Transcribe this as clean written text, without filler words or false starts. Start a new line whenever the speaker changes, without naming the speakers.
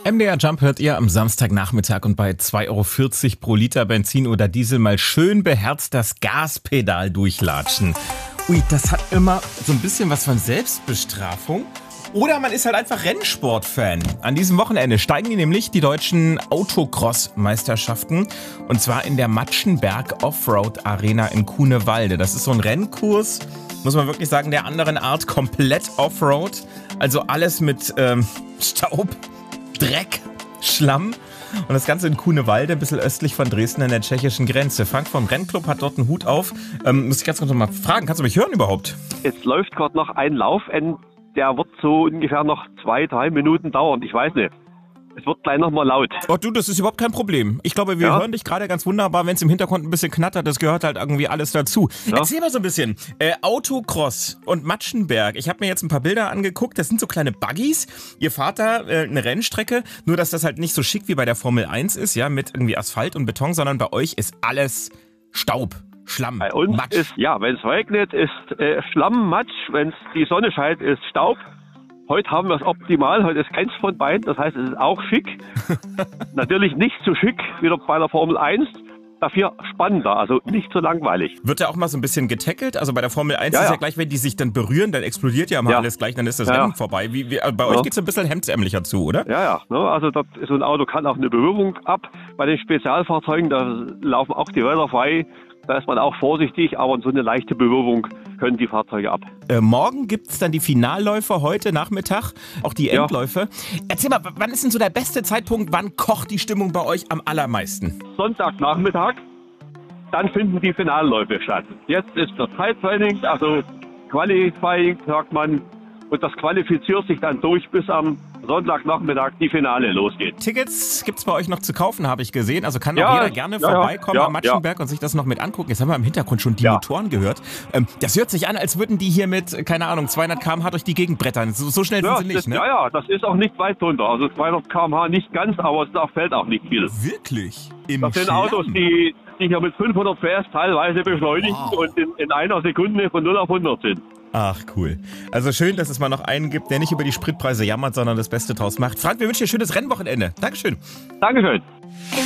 MDR Jump hört ihr am Samstagnachmittag und bei 2,40 € pro Liter Benzin oder Diesel mal schön beherzt das Gaspedal durchlatschen. Ui, das hat immer so ein bisschen was von Selbstbestrafung. Oder man ist halt einfach Rennsport-Fan. An diesem Wochenende steigen nämlich die deutschen Autocross-Meisterschaften. Und zwar in der Matschenberg Offroad Arena in Kuhnewalde. Das ist so ein Rennkurs, muss man wirklich sagen, der anderen Art, komplett Offroad. Also alles mit Staub, Dreck, Schlamm. Und das Ganze in Kuhnewalde, ein bisschen östlich von Dresden an der tschechischen Grenze. Frank vom Rennclub hat dort einen Hut auf. Muss ich ganz kurz noch mal fragen, kannst du mich hören überhaupt?
Es läuft gerade noch ein Lauf, der wird so ungefähr noch 2-3 Minuten dauern. Ich weiß nicht. Es wird gleich nochmal laut.
Oh du, das ist überhaupt kein Problem. Ich glaube, wir hören dich gerade ganz wunderbar, wenn es im Hintergrund ein bisschen knattert. Das gehört halt irgendwie alles dazu. Ja. Erzähl mal so ein bisschen. Autocross und Matschenberg. Ich habe mir jetzt ein paar Bilder angeguckt. Das sind so kleine Buggies. Ihr fahrt da eine Rennstrecke. Nur, dass das halt nicht so schick wie bei der Formel 1 ist, ja, mit irgendwie Asphalt und Beton, sondern bei euch ist alles Staub. Schlamm,
bei uns
Matsch.
Ist, ja, wenn es regnet, ist Schlamm, Matsch. Wenn die Sonne scheint, ist Staub. Heute haben wir es optimal. Heute ist keins von beiden. Das heißt, es ist auch schick. Natürlich nicht so schick wie bei der Formel 1. Dafür spannender, also nicht so langweilig.
Wird ja auch mal so ein bisschen getackelt? Also bei der Formel 1 ist ja gleich, wenn die sich dann berühren, dann explodiert ja mal alles gleich, dann ist das Rennen vorbei. Bei euch geht es ein bisschen hemdsärmlicher zu, oder?
Ja. Also so ein Auto kann auch eine Berührung ab. Bei den Spezialfahrzeugen, da laufen auch die Räder frei. Da ist man auch vorsichtig, aber so eine leichte Berührung können die Fahrzeuge ab.
Morgen gibt es dann die Finalläufe, heute Nachmittag, auch die Endläufe. Erzähl mal, wann ist denn so der beste Zeitpunkt, wann kocht die Stimmung bei euch am allermeisten?
Sonntagnachmittag, dann finden die Finalläufe statt. Jetzt ist das Zeittraining, also Qualifying, sagt man, und das qualifiziert sich dann durch bis am Sonntagnachmittag die Finale losgeht.
Tickets gibt's bei euch noch zu kaufen, habe ich gesehen. Also kann auch jeder gerne vorbeikommen am Matschenberg und sich das noch mit angucken. Jetzt haben wir im Hintergrund schon die Motoren gehört. Das hört sich an, als würden die hier mit, keine Ahnung, 200 km/h durch die Gegend brettern. So schnell sind sie nicht, ne?
Ja, das ist auch nicht weit drunter. Also 200 km/h nicht ganz, aber es fällt auch nicht viel.
Wirklich?
Das sind Autos, die hier mit 500 PS teilweise beschleunigen und in einer Sekunde von 0 auf 100 sind.
Ach, cool. Also schön, dass es mal noch einen gibt, der nicht über die Spritpreise jammert, sondern das Beste draus macht. Frank, wir wünschen dir ein schönes Rennwochenende. Dankeschön.
Dankeschön.